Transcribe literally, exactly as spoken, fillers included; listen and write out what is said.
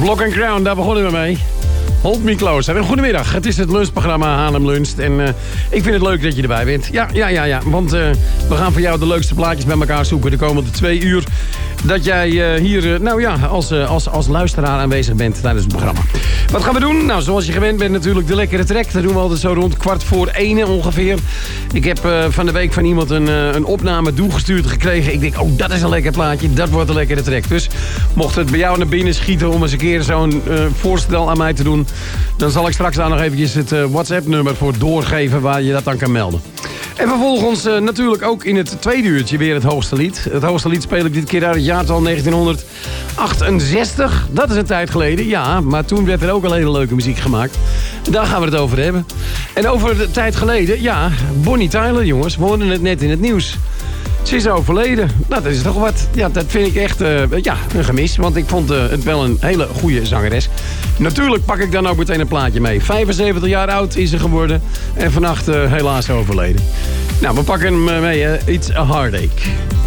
Block and Crown, daar begonnen we mee. Hold me close. Goedemiddag, het is het lunchprogramma Haarlem Luncht. En uh, ik vind het leuk dat je erbij bent. Ja, ja, ja, ja. Want uh, we gaan voor jou de leukste plaatjes bij elkaar zoeken de komende twee uur. Dat jij uh, hier, uh, nou ja, als, uh, als, als luisteraar aanwezig bent tijdens het programma. Wat gaan we doen? Nou, zoals je gewend bent natuurlijk de lekkere track. Dat doen we altijd zo rond kwart voor één ongeveer. Ik heb uh, van de week van iemand een, uh, een opname doelgestuurd gekregen. Ik denk, oh, dat is een lekker plaatje. Dat wordt een lekkere track. Dus mocht het bij jou naar binnen schieten om eens een keer zo'n uh, voorstel aan mij te doen, dan zal ik straks daar nog eventjes het uh, WhatsApp-nummer voor doorgeven waar je dat dan kan melden. En vervolgens uh, natuurlijk ook in het tweede uurtje weer het hoogste lied. Het hoogste lied speel ik dit keer uit het jaartal negentien achtenzestig. Dat is een tijd geleden, ja. Maar toen werd er ook al hele leuke muziek gemaakt. Daar gaan we het over hebben. En over de tijd geleden, ja, Bonnie Tyler, jongens. We hoorden het net in het nieuws. Ze is overleden. Nou, dat is toch wat. Ja, dat vind ik echt uh, ja, een gemis. Want ik vond uh, het wel een hele goede zangeres. Natuurlijk pak ik dan ook meteen een plaatje mee. vijfenzeventig jaar oud is ze geworden. En vannacht uh, helaas overleden. Nou, we pakken hem mee. Uh, It's a Heartache.